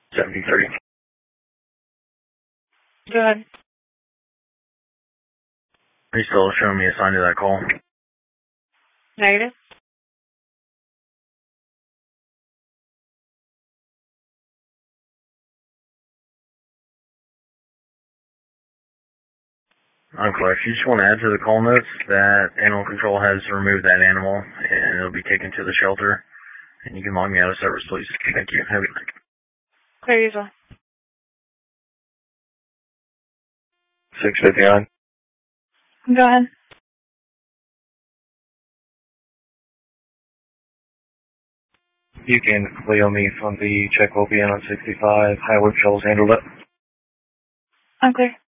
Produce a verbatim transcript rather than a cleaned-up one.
seventy thirty. Go ahead. Are you still showing me a sign to that call? Negative. Unclear. If you just want to add to the call notes that animal control has removed that animal and it'll be taken to the shelter, and you can log me out of service, please. Thank you. Have a good night. Clear usual. six fifty-nine. Go ahead. You can Leo me from the check will be in on sixty-five. Highway Patrol's handled it. Unclear.